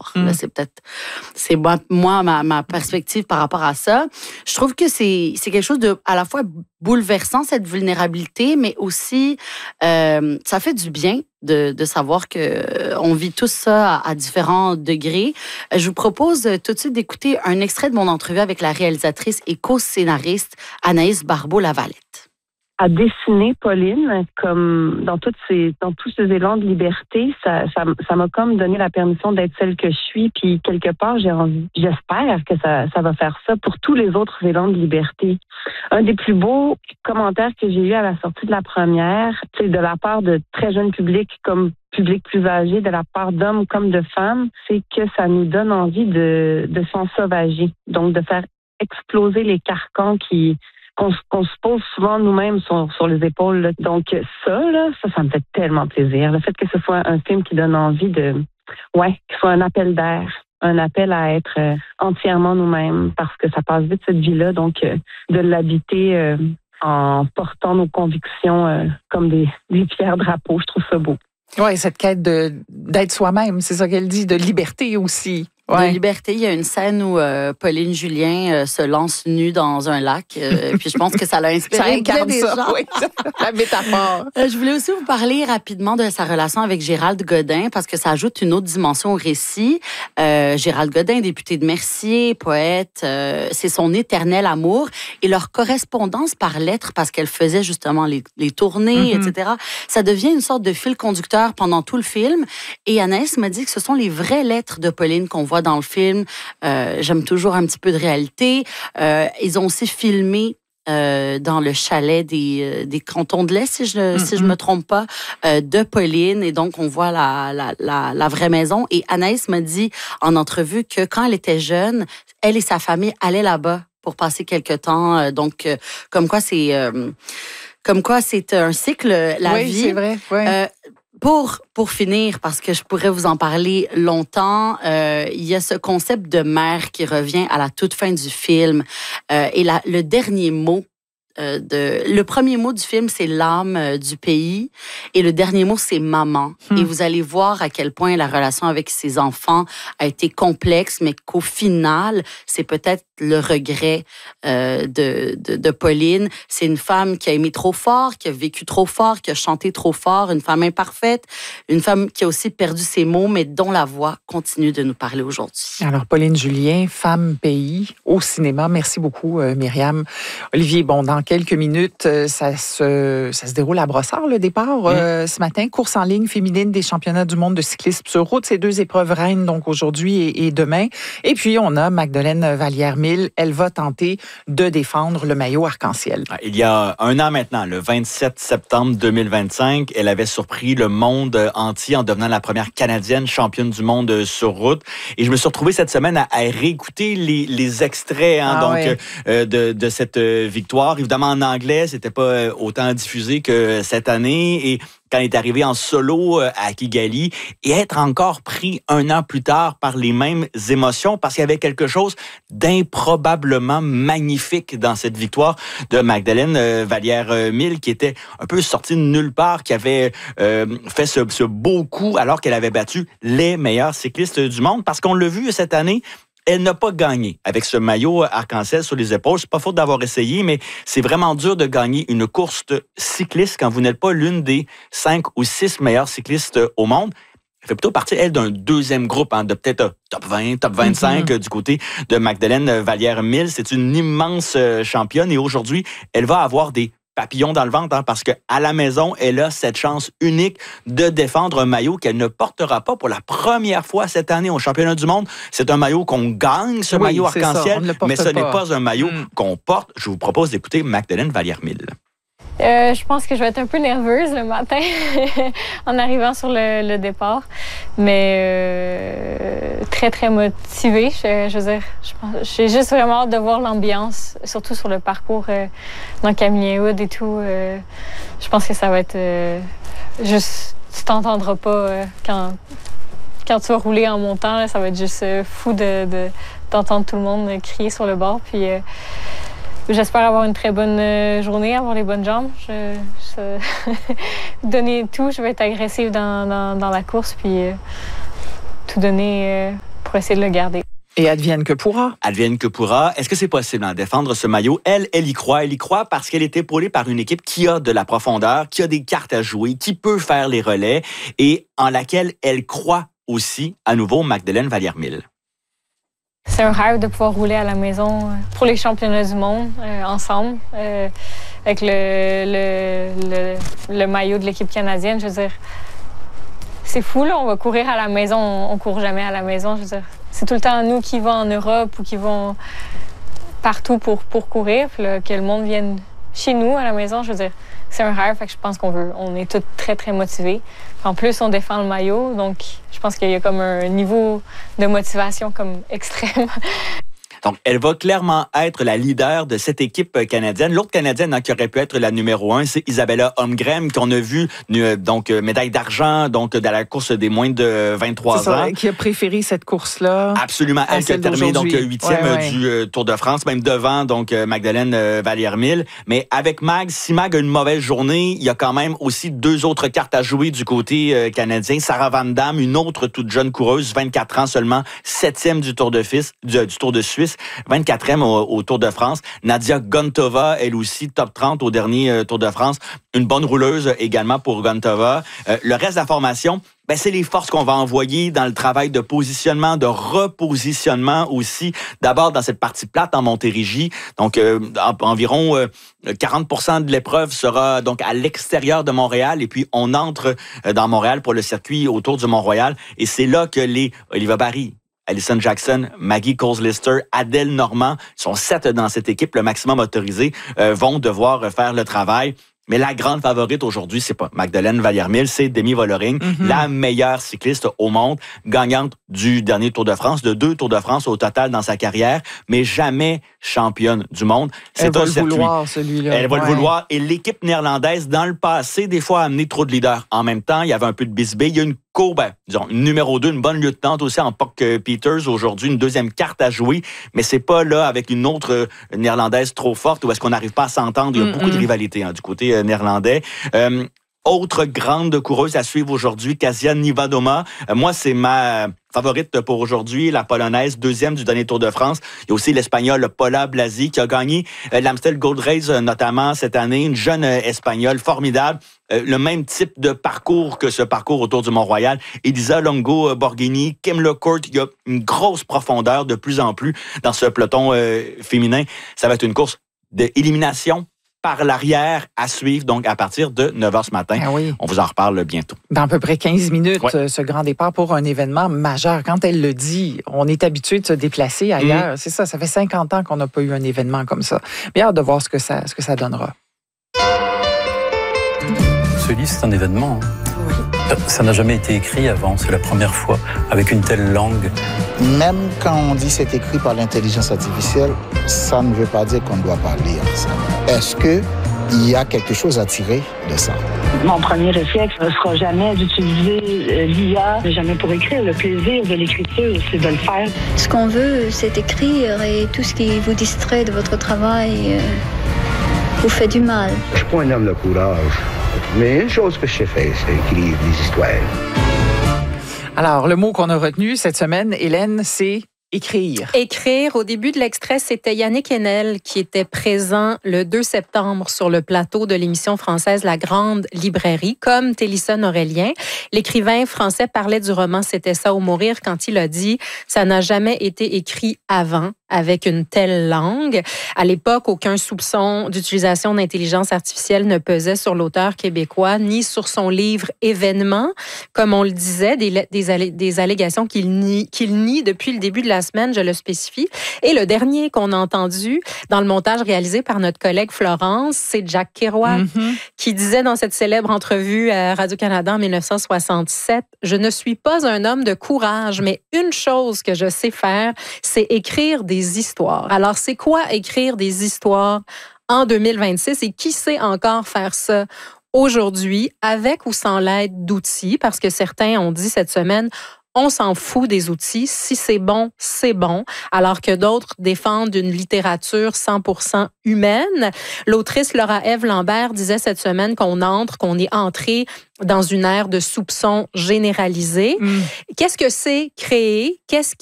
sport. Là, c'est moi ma perspective par rapport à ça. Je trouve que c'est quelque chose de à la fois bouleversant, cette vulnérabilité, mais aussi ça fait du bien de savoir que on vit tous ça à différents degrés. Je vous propose tout de suite d'écouter un extrait de mon entrevue avec la réalisatrice et co-scénariste Anaïs Barbeau-Lavalette. À dessiner Pauline, comme dans tous ces élans de liberté, ça m'a comme donné la permission d'être celle que je suis. Puis quelque part, j'espère que ça va faire ça pour tous les autres élans de liberté. Un des plus beaux commentaires que j'ai eu à la sortie de la première, c'est de la part de très jeunes publics comme public plus âgé, de la part d'hommes comme de femmes, c'est que ça nous donne envie de s'ensauvager. Donc de faire exploser les carcans qu'on se pose souvent nous-mêmes sur les épaules. Là. Donc ça me fait tellement plaisir. Le fait que ce soit un film qui donne envie qu'il soit un appel d'air, un appel à être entièrement nous-mêmes, parce que ça passe vite cette vie-là, donc de l'habiter en portant nos convictions comme des fiers drapeaux, je trouve ça beau. Oui, cette quête d'être soi-même, c'est ça qu'elle dit, de liberté aussi. Ouais. De liberté, il y a une scène où Pauline Julien se lance nue dans un lac. Puis je pense que ça l'a inspiré. Ça incarne ça, oui, la métaphore. Je voulais aussi vous parler rapidement de sa relation avec Gérald Godin, parce que ça ajoute une autre dimension au récit. Gérald Godin, député de Mercier, poète, c'est son éternel amour. Et leur correspondance par lettres, parce qu'elle faisait justement les tournées, etc., ça devient une sorte de fil conducteur pendant tout le film. Et Anaïs m'a dit que ce sont les vraies lettres de Pauline qu'on voit dans le film. J'aime toujours un petit peu de réalité. Ils ont aussi filmé dans le chalet des Cantons de l'Est, si je me trompe pas, de Pauline. Et donc, on voit la vraie maison. Et Anaïs m'a dit en entrevue que quand elle était jeune, elle et sa famille allaient là-bas pour passer quelque temps. Donc, comme quoi c'est un cycle, la vie. Oui, c'est vrai. Ouais. Pour finir, parce que je pourrais vous en parler longtemps, il y a ce concept de mère qui revient à la toute fin du film. Et le dernier mot, le premier mot du film, c'est l'âme du pays. Et le dernier mot, c'est maman. Et vous allez voir à quel point la relation avec ses enfants a été complexe, mais qu'au final, c'est peut-être le regret de Pauline. C'est une femme qui a aimé trop fort, qui a vécu trop fort, qui a chanté trop fort, une femme imparfaite, une femme qui a aussi perdu ses mots, mais dont la voix continue de nous parler aujourd'hui. Alors, Pauline Julien, Femme, pays, au cinéma. Merci beaucoup, Myriam. Olivier, bon, dans quelques minutes, ça se déroule à Brossard, le départ, ce matin. Course en ligne féminine des championnats du monde de cyclisme sur route. Ces deux épreuves reines, donc aujourd'hui et demain. Et puis, on a Magdeleine Vallière-Mille. Elle va tenter de défendre le maillot arc-en-ciel. Il y a un an maintenant, le 27 septembre 2025, elle avait surpris le monde entier en devenant la première Canadienne championne du monde sur route. Et je me suis retrouvé cette semaine à réécouter les extraits de cette victoire. Évidemment, en anglais, c'était pas autant diffusé que cette année. Et quand elle est arrivée en solo à Kigali, et être encore pris un an plus tard par les mêmes émotions, parce qu'il y avait quelque chose d'improbablement magnifique dans cette victoire de Magdeleine Vallière-Mille, qui était un peu sortie de nulle part, qui avait fait ce beau coup alors qu'elle avait battu les meilleurs cyclistes du monde, parce qu'on l'a vu cette année, elle n'a pas gagné avec ce maillot arc-en-ciel sur les épaules. C'est pas faute d'avoir essayé, mais c'est vraiment dur de gagner une course cycliste quand vous n'êtes pas l'une des 5 ou 6 meilleures cyclistes au monde. Elle fait plutôt partie, elle, d'un deuxième groupe, de peut-être top 20, top 25 du côté de Magdeleine Vallière-Mille. C'est une immense championne et aujourd'hui, elle va avoir des papillon dans le ventre, parce qu'à la maison, elle a cette chance unique de défendre un maillot qu'elle ne portera pas pour la première fois cette année au championnat du monde. C'est un maillot qu'on gagne, ce maillot arc-en-ciel, mais ce n'est pas un maillot qu'on porte. Je vous propose d'écouter Magdeleine Vallière-Mille. Je pense que je vais être un peu nerveuse le matin en arrivant sur le départ, mais très, très motivée. Je veux dire, j'ai juste vraiment hâte de voir l'ambiance, surtout sur le parcours dans Camillien-Wood et tout. Je pense que ça va être juste... Tu t'entendras pas quand tu vas rouler en montant. Là, ça va être juste fou d'entendre tout le monde crier sur le bord. Puis... j'espère avoir une très bonne journée, avoir les bonnes jambes. Donner tout, je vais être agressive dans la course, puis tout donner pour essayer de le garder. Et advienne que pourra. Advienne que pourra. Est-ce que c'est possible d'en défendre ce maillot? Elle y croit. Elle y croit parce qu'elle est épaulée par une équipe qui a de la profondeur, qui a des cartes à jouer, qui peut faire les relais et en laquelle elle croit aussi, à nouveau, Magdalene Vallière-Mille. C'est un rêve de pouvoir rouler à la maison pour les championnats du monde ensemble, avec le maillot de l'équipe canadienne. Je veux dire, c'est fou, là, on va courir à la maison, on court jamais à la maison. Je veux dire, c'est tout le temps nous qui vont en Europe ou qui vont partout pour courir, puis là, que le monde vienne chez nous à la maison. Je veux dire, c'est un rêve, fait que je pense on est tous très, très motivés. En plus, on défend le maillot, donc je pense qu'il y a comme un niveau de motivation comme extrême. Donc, elle va clairement être la leader de cette équipe canadienne. L'autre Canadienne qui aurait pu être la numéro 1, c'est Isabella Holmgren, qu'on a vu donc médaille d'argent donc dans la course des moins de 23 ans. Qui a préféré cette course-là. Absolument. Elle qui a terminé donc 8e du Tour de France, même devant donc Magdalene Vallière-Mille. Mais avec Mag, si Mag a une mauvaise journée, il y a quand même aussi 2 autres cartes à jouer du côté canadien. Sarah Van Damme, une autre toute jeune coureuse, 24 ans seulement, 7e du Tour de Suisse. 24e au Tour de France. Nadia Gontova, elle aussi, top 30 au dernier Tour de France. Une bonne rouleuse également pour Gontova. Le reste de la formation, c'est les forces qu'on va envoyer dans le travail de positionnement, de repositionnement aussi. D'abord dans cette partie plate en Montérégie. Donc, environ 40% de l'épreuve sera donc à l'extérieur de Montréal. Et puis, on entre dans Montréal pour le circuit autour du Mont-Royal. Et c'est là que les Oliva Barry, Alison Jackson, Maggie Coles-Lister, Adèle Normand, sont 7 dans cette équipe, le maximum autorisé, vont devoir faire le travail. Mais la grande favorite aujourd'hui, c'est pas Magdalene Vallière-Mille, c'est Demi Vollering, la meilleure cycliste au monde, gagnante du dernier Tour de France, de 2 Tours de France au total dans sa carrière, mais jamais championne du monde. C'est un circuit. Elle va le vouloir, celui-là. Elle va le vouloir. Et l'équipe néerlandaise, dans le passé, des fois, a amené trop de leaders. En même temps, il y avait un peu de bisbée. Il y a une une numéro 2, une bonne lieutenante aussi en Puck Peters aujourd'hui, une deuxième carte à jouer, mais c'est pas là avec une autre néerlandaise trop forte où est-ce qu'on n'arrive pas à s'entendre. Il y a beaucoup de rivalité du côté néerlandais. Autre grande coureuse à suivre aujourd'hui, Kasia Niewiadoma. Moi, c'est ma favorite pour aujourd'hui, la Polonaise, 2e du dernier Tour de France. Il y a aussi l'Espagnol Paula Blasi qui a gagné l'Amstel Gold Race notamment cette année. Une jeune Espagnole formidable. Le même type de parcours que ce parcours autour du Mont-Royal. Elisa Longo Borghini, Kim Lecourt, il y a une grosse profondeur de plus en plus dans ce peloton féminin. Ça va être une course d'élimination par l'arrière à suivre, donc à partir de 9h ce matin. Ah oui. On vous en reparle bientôt. Dans à peu près 15 minutes, ce grand départ pour un événement majeur. Quand elle le dit, on est habitué de se déplacer ailleurs. C'est ça, ça fait 50 ans qu'on n'a pas eu un événement comme ça. Bien hâte de voir ce que ça donnera. Ce livre, c'est un événement. Oui. Ça n'a jamais été écrit avant, c'est la première fois, avec une telle langue. Même quand on dit c'est écrit par l'intelligence artificielle, ça ne veut pas dire qu'on ne doit pas lire ça. Est-ce qu'il y a quelque chose à tirer de ça? Mon premier réflexe ne sera jamais d'utiliser l'IA, jamais pour écrire. Le plaisir de l'écriture, c'est de le faire. Ce qu'on veut, c'est écrire et tout ce qui vous distrait de votre travail vous fait du mal. Je suis pas un homme de courage. Mais une chose que je sais faire, c'est écrire des histoires. Alors, le mot qu'on a retenu cette semaine, Hélène, c'est écrire. Écrire. Au début de l'extrait, c'était Yannick Enel qui était présent le 2 septembre sur le plateau de l'émission française La Grande Librairie, comme Télisson Aurélien. L'écrivain français parlait du roman C'était ça ou mourir quand il a dit « Ça n'a jamais été écrit avant ». Avec une telle langue. À l'époque, aucun soupçon d'utilisation d'intelligence artificielle ne pesait sur l'auteur québécois, ni sur son livre Événement. Comme on le disait, des allégations qu'il nie depuis le début de la semaine, je le spécifie. Et le dernier qu'on a entendu dans le montage réalisé par notre collègue Florence, c'est Jack Kerouac, qui disait dans cette célèbre entrevue à Radio-Canada en 1967, « Je ne suis pas un homme de courage, mais une chose que je sais faire, c'est écrire des histoires. » Alors, c'est quoi écrire des histoires en 2026 et qui sait encore faire ça aujourd'hui avec ou sans l'aide d'outils? Parce que certains ont dit cette semaine, on s'en fout des outils. Si c'est bon, c'est bon. Alors que d'autres défendent une littérature 100% humaine. L'autrice Laura-Ève Lambert disait cette semaine qu'on est entré dans une ère de soupçons généralisés. Qu'est-ce que c'est créer? Qu'est-ce